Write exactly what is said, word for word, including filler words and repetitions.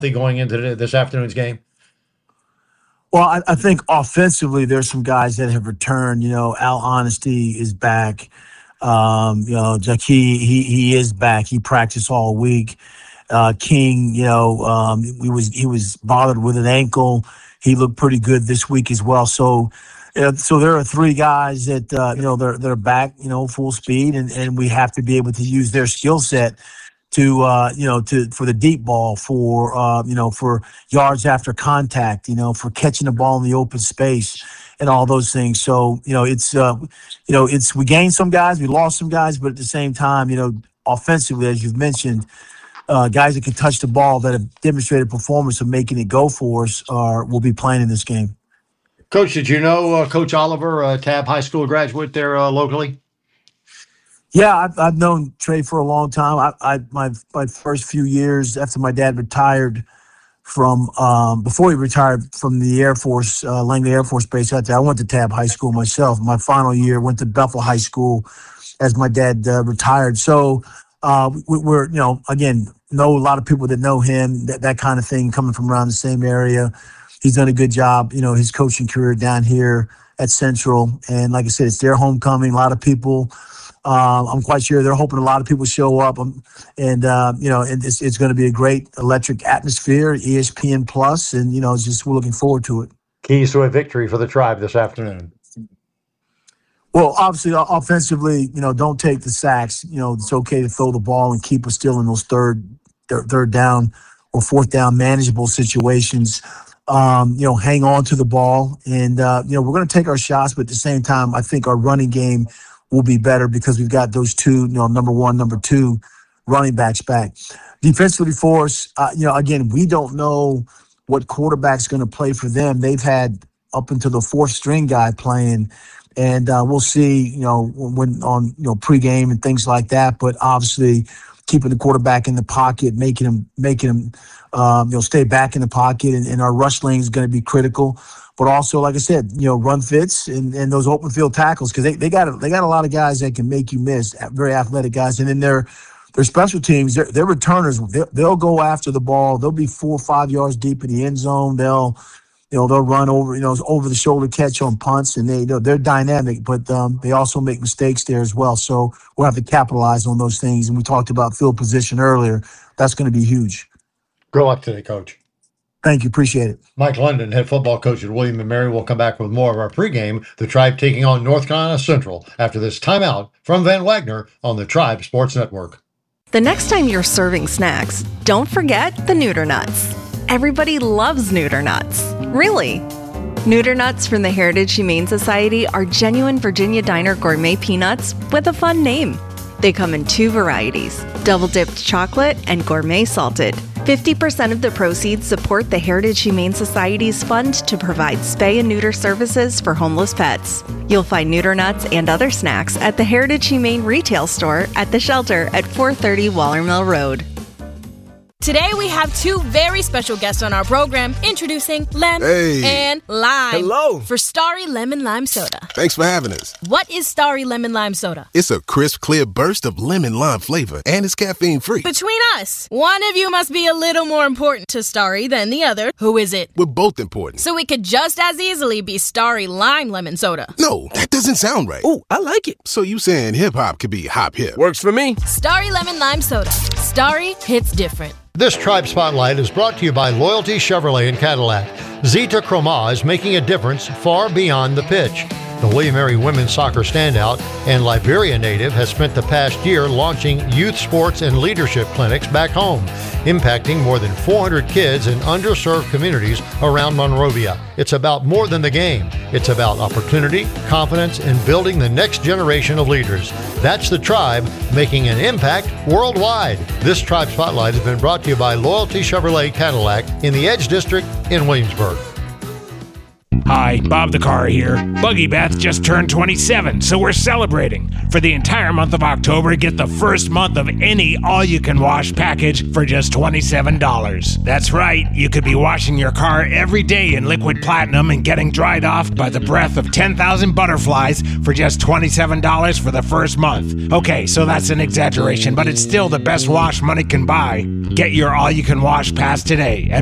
going into this afternoon's game? Well, I, I think offensively, there's some guys that have returned. You know, Al Honesty is back. Um, you know, Jackie, he he is back. He practiced all week. Uh, King, you know, um, he was he was bothered with an ankle. He looked pretty good this week as well. So, uh, so there are three guys that uh, you know they're they're back, you know, full speed, and, and we have to be able to use their skill set to uh, you know to for the deep ball, for uh, you know for yards after contact, you know, for catching the ball in the open space, and all those things. So you know it's uh, you know it's we gained some guys, we lost some guys, but at the same time, you know, offensively, as you've mentioned. Uh, guys that can touch the ball that have demonstrated performance of making it go for us are will be playing in this game. Coach, did you know uh, Coach Oliver, a Tabb High School graduate there uh, locally? Yeah, I've, I've known Trey for a long time. I, I my my first few years after my dad retired from um, before he retired from the Air Force, uh, Langley Air Force Base out there, I went to Tabb High School myself. My final year went to Bethel High School as my dad uh, retired. So. Uh, we, we're, you know, again, know a lot of people that know him, that, that kind of thing, coming from around the same area. He's done a good job, you know, his coaching career down here at Central. And like I said, it's their homecoming. A lot of people, uh, I'm quite sure they're hoping a lot of people show up. Um, and, uh, you know, and it's, it's going to be a great electric atmosphere, E S P N Plus, and, you know, it's just we're looking forward to it. Keys to a victory for the Tribe this afternoon. Well, obviously, offensively, you know, don't take the sacks. You know, it's okay to throw the ball and keep us still in those third, third, third down or fourth down manageable situations. Um, you know, hang on to the ball, and uh, you know, we're going to take our shots, but at the same time, I think our running game will be better because we've got those two, you know, number one, number two running backs back. Defensively for us, uh, you know, again, we don't know what quarterback's going to play for them. They've had up until the fourth string guy playing. And uh, we'll see, you know, when on, you know, pregame and things like that. But obviously, keeping the quarterback in the pocket, making him, making him, um, you know, stay back in the pocket, and, and our rush lane is going to be critical. But also, like I said, you know, run fits and, and those open field tackles, because they, they got a, they got a lot of guys that can make you miss, very athletic guys. And then their their special teams, their, their returners, they'll, they'll go after the ball. They'll be four or five yards deep in the end zone. They'll You know, they'll run over, you know, over the shoulder catch on punts, and they, you know, they're dynamic, but um, they also make mistakes there as well. So we'll have to capitalize on those things. And we talked about field position earlier. That's going to be huge. Good luck today, Coach. Thank you. Appreciate it. Mike London, head football coach at William and Mary, will come back with more of our pregame. The Tribe taking on North Carolina Central after this timeout from Van Wagner on the Tribe Sports Network. The next time you're serving snacks, don't forget the Neuter Nuts. Everybody loves Neuter Nuts. Really. Neuter Nuts from the Heritage Humane Society are genuine Virginia Diner gourmet peanuts with a fun name. They come in two varieties, double-dipped chocolate and gourmet salted. fifty percent of the proceeds support the Heritage Humane Society's fund to provide spay and neuter services for homeless pets. You'll find Neuter Nuts and other snacks at the Heritage Humane retail store at the shelter at four thirty Waller Mill Road. Today we have two very special guests on our program, introducing Lem hey. and Lime. Hello. For Starry Lemon Lime Soda. Thanks for having us. What is Starry Lemon Lime Soda? It's a crisp, clear burst of lemon lime flavor, and it's caffeine-free. Between us, one of you must be a little more important to Starry than the other. Who is it? We're both important. So it could just as easily be Starry Lime Lemon Soda. No, that doesn't sound right. Oh, I like it. So you saying hip-hop could be hop-hip? Works for me. Starry Lemon Lime Soda. Starry hits different. This Tribe Spotlight is brought to you by Loyalty Chevrolet and Cadillac. Zita Croma is making a difference far beyond the pitch. The William and Mary women's soccer standout and Liberia native has spent the past year launching youth sports and leadership clinics back home, impacting more than four hundred kids in underserved communities around Monrovia. It's about more than the game. It's about opportunity, confidence, and building the next generation of leaders. That's the Tribe, making an impact worldwide. This Tribe Spotlight has been brought to you by Loyalty Chevrolet Cadillac in the Edge District in Williamsburg. Hi, Bob the Car here. Buggy Beth just turned twenty-seven, so we're celebrating. For the entire month of October, get the first month of any all-you-can-wash package for just twenty-seven dollars. That's right, you could be washing your car every day in liquid platinum and getting dried off by the breath of ten thousand butterflies for just twenty-seven dollars for the first month. Okay, so that's an exaggeration, but it's still the best wash money can buy. Get your all-you-can-wash pass today at